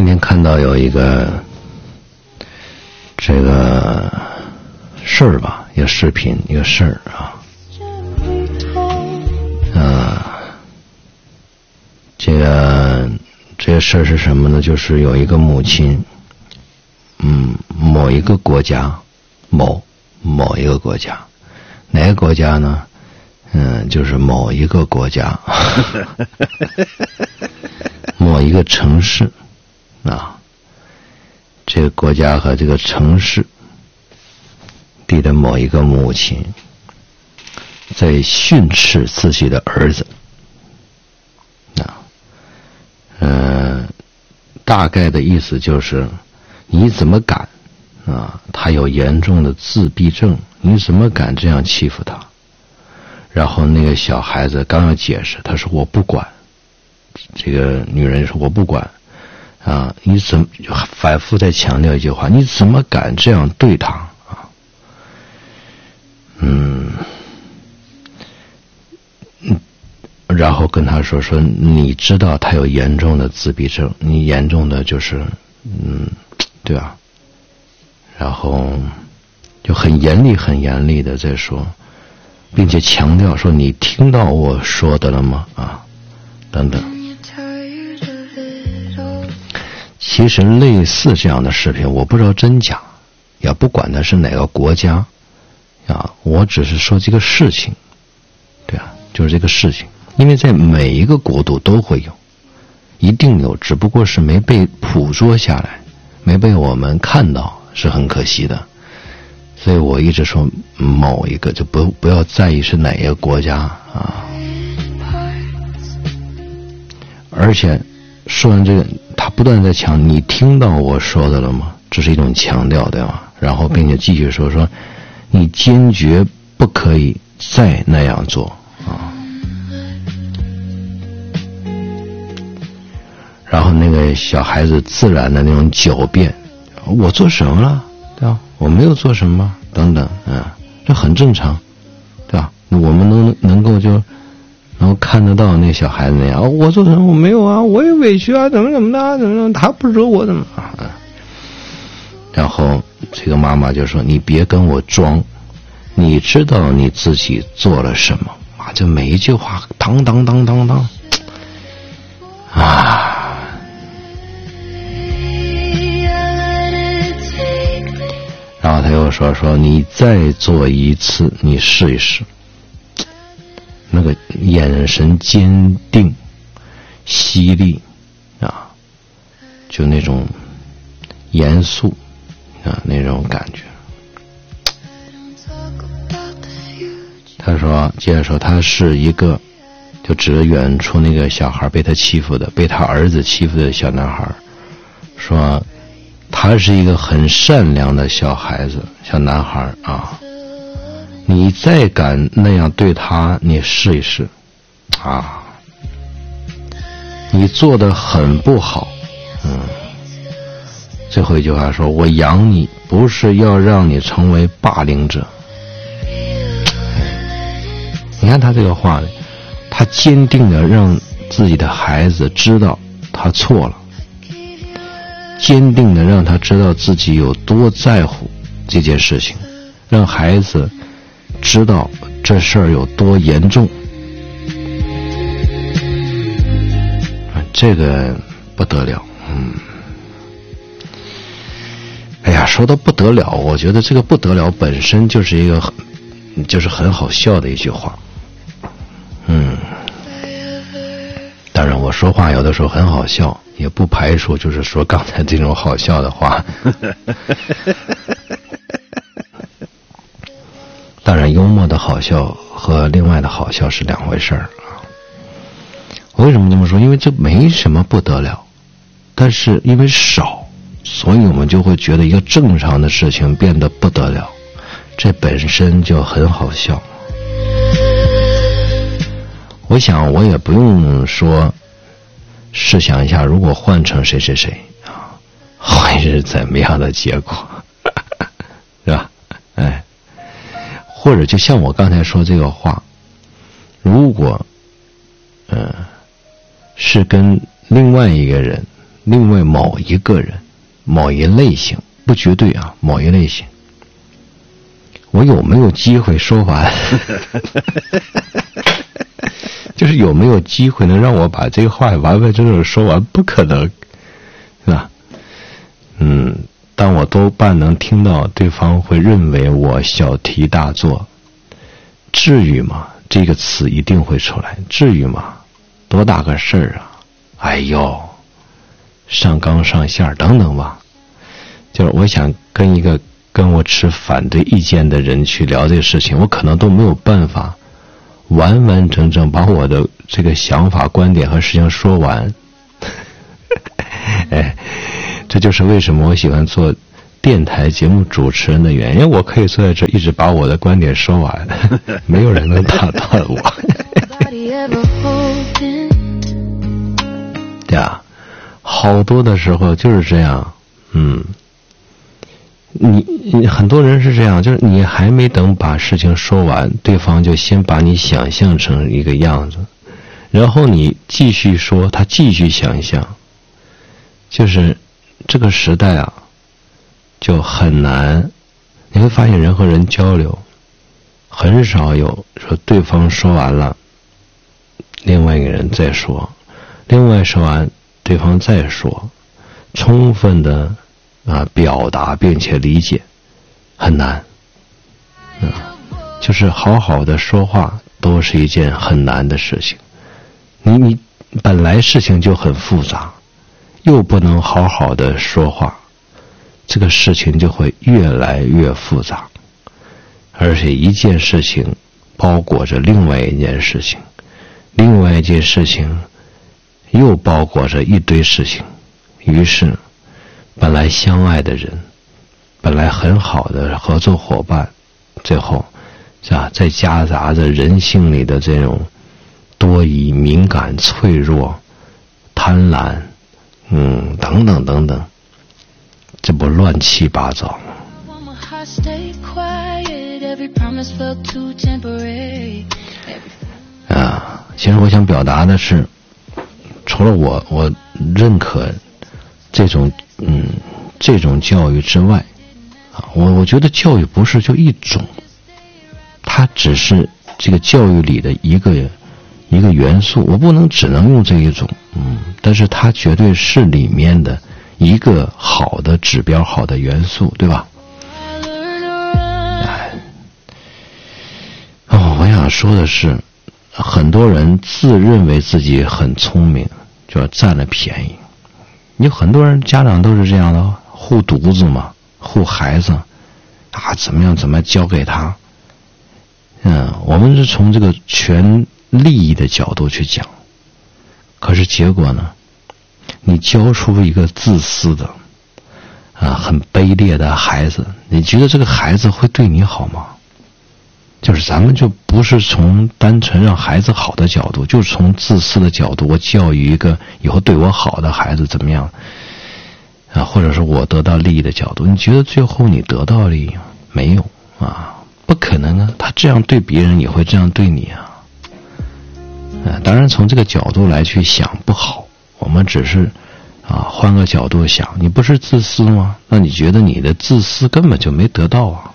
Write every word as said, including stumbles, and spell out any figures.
今天看到有一个这个事儿吧，一个视频，一个事儿啊，呃，这个这个事儿是什么呢？就是有一个母亲，嗯，某一个国家，某某一个国家，哪个国家呢？嗯，就是某一个国家，某一个城市啊，这个国家和这个城市里的某一个母亲在训斥自己的儿子啊，呃，大概的意思就是你怎么敢啊？他有严重的自闭症，你怎么敢这样欺负他？然后那个小孩子刚要解释，他说我不管。这个女人说我不管啊，你怎么反复在强调一句话，你怎么敢这样对他啊？嗯嗯，然后跟他说说，你知道他有严重的自闭症，你严重的就是嗯，对吧？然后就很严厉很严厉的在说，并且强调说你听到我说的了吗？啊，等等。其实类似这样的视频，我不知道真假，也不管它是哪个国家啊，我只是说这个事情，对啊，就是这个事情，因为在每一个国度都会有，一定有，只不过是没被捕捉下来，没被我们看到，是很可惜的。所以我一直说某一个，就不不要在意是哪一个国家啊。而且说完这个，他不断在强，你听到我说的了吗？这是一种强调，对吧？然后并且继续说说，你坚决不可以再那样做啊。然后那个小孩子自然的那种狡辩，我做什么了？对吧？我没有做什么，等等，嗯，这很正常，对吧？我们能能够就能够看得到那小孩子那样，哦，我做什么？我没有啊，我也委屈啊，怎么怎么的，怎么怎么，他不惹我怎么啊？然后这个妈妈就说：“你别跟我装，你知道你自己做了什么啊？”这每一句话，当当当当当，啊。然后他又说说你再做一次，你试一试。那个眼神坚定、犀利啊，就那种严肃啊那种感觉。他说，接着说，他是一个，就指着远处那个小孩被他欺负的、被他儿子欺负的小男孩，说。他是一个很善良的小孩子，小男孩啊！你再敢那样对他，你试一试，啊！你做得很不好，嗯。最后一句话说：“我养你不是要让你成为霸凌者。”你看他这个话，他坚定地让自己的孩子知道他错了。坚定的让他知道自己有多在乎这件事情，让孩子知道这事儿有多严重。这个不得了，嗯。哎呀，说到不得了，我觉得这个不得了本身就是一个很，就是很好笑的一句话。嗯。当然，我说话有的时候很好笑。也不排除就是说刚才这种好笑的话。当然幽默的好笑和另外的好笑是两回事儿啊。我为什么这么说？因为这没什么不得了，但是因为少，所以我们就会觉得一个正常的事情变得不得了，这本身就很好笑。我想我也不用说试想一下，如果换成谁谁谁啊，会是怎么样的结果，是吧？哎，或者就像我刚才说这个话，如果，呃，是跟另外一个人另外某一个人，某一类型，不绝对啊，某一类型，我有没有机会说完？就是有没有机会能让我把这个话完完整整说完？不可能，是吧？嗯，但我多半能听到对方会认为我小题大做。至于吗？这个词一定会出来。至于吗？多大个事儿啊！哎呦，上纲上线等等吧。就是我想跟一个跟我持反对意见的人去聊这个事情，我可能都没有办法完完整整把我的这个想法、观点和事情说完。哎，这就是为什么我喜欢做电台节目主持人的原因，因为我可以坐在这一直把我的观点说完，没有人能打断我。对啊，好多的时候就是这样。嗯，你你很多人是这样，就是你还没等把事情说完，对方就先把你想象成一个样子，然后你继续说，他继续想象。就是这个时代啊，就很难，你会发现人和人交流很少有说对方说完了，另外一个人再说，另外说完对方再说，充分的啊表达并且理解很难啊，就是好好的说话都是一件很难的事情。你你本来事情就很复杂，又不能好好的说话，这个事情就会越来越复杂，而且一件事情包裹着另外一件事情，另外一件事情又包裹着一堆事情，于是本来相爱的人，本来很好的合作伙伴，最后是吧，再夹杂着人性里的这种多疑、敏感、脆弱、贪婪，嗯，等等等等，这不乱七八糟吗？啊，其实我想表达的是，除了我我认可这种嗯这种教育之外，啊，我我觉得教育不是就一种，它只是这个教育里的一个一个元素，我不能只能用这一种，嗯，但是它绝对是里面的一个好的指标，好的元素，对吧？哎，哦，我想说的是，很多人自认为自己很聪明，就要占了便宜。有很多人家长都是这样的，护犊子嘛，护孩子啊，怎么样怎么样教给他。嗯，我们是从这个全利益的角度去讲，可是结果呢，你教出一个自私的啊很卑劣的孩子，你觉得这个孩子会对你好吗？就是咱们就不是从单纯让孩子好的角度，就是从自私的角度，我教育一个以后对我好的孩子怎么样啊，或者是我得到利益的角度，你觉得最后你得到利益吗？没有啊，不可能啊，他这样对别人也会这样对你啊。啊，当然从这个角度来去想不好，我们只是啊换个角度想，你不是自私吗？那你觉得你的自私根本就没得到啊。